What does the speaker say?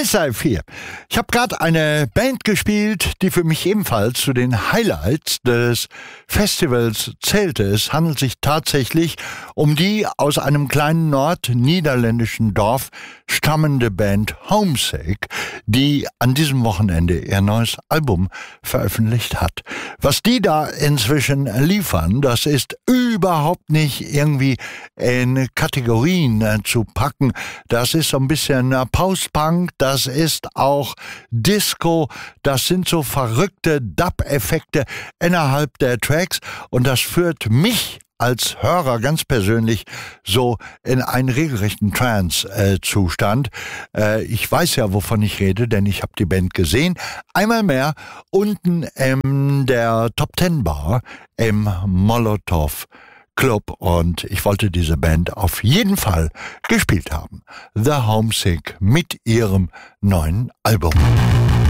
Nice Life hier. Ich habe gerade eine Band gespielt, die für mich ebenfalls zu den Highlights des Festivals zählte. Es handelt sich tatsächlich um die aus einem kleinen nordniederländischen Dorf stammende Band Homesick, die an diesem Wochenende ihr neues Album veröffentlicht hat. Was die da inzwischen liefern, das ist überhaupt nicht irgendwie in Kategorien zu packen. Das ist so ein bisschen Post-Punk, das ist auch Disco, das sind so verrückte Dub-Effekte innerhalb der Tracks und das führt mich als Hörer ganz persönlich so in einen regelrechten Trance-Zustand. Ich weiß ja, wovon ich rede, denn ich habe die Band gesehen. Einmal mehr unten in der Top 10 Bar im Molotov Club und ich wollte diese Band auf jeden Fall gespielt haben. The Homesick mit ihrem neuen Album.